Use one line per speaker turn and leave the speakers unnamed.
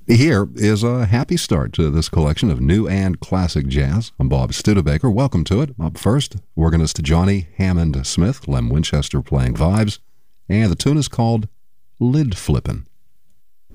Here is a happy start to this collection of new and classic jazz. I'm Bob Studebaker. Welcome to it. Up first, organist Johnny Hammond Smith, Lem Winchester playing vibes, and the tune is called Lid Flippin'.